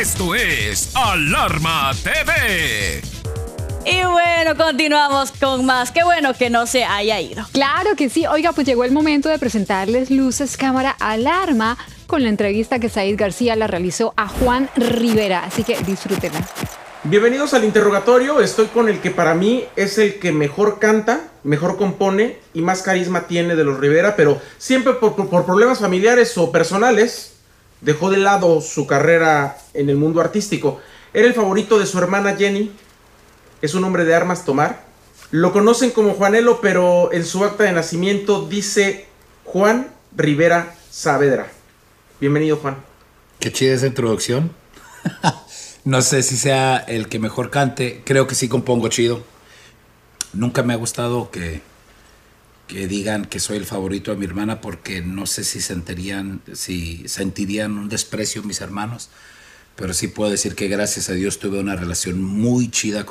Esto es Alarma TV. Y bueno, continuamos con más. Qué bueno que no se haya ido. Claro que sí. Oiga, pues llegó el momento de presentarles Luces, Cámara, Alarma con la entrevista que Said García la realizó a Juan Rivera. Así que disfrútenla. Bienvenidos al interrogatorio. Estoy con el que para mí es el que mejor canta, mejor compone y más carisma tiene de los Rivera, pero siempre por problemas familiares o personales dejó de lado su carrera en el mundo artístico. Era el favorito de su hermana Jenny. Es un hombre de armas tomar. Lo conocen como Juanelo, pero en su acta de nacimiento dice Juan Rivera Saavedra. Bienvenido, Juan. Qué chida esa introducción. No sé si sea el que mejor cante. Creo que sí compongo chido. Nunca me ha gustado que digan que soy el favorito de mi hermana, porque no sé si sentirían un desprecio mis hermanos. Pero sí puedo decir que gracias a Dios tuve una relación muy chida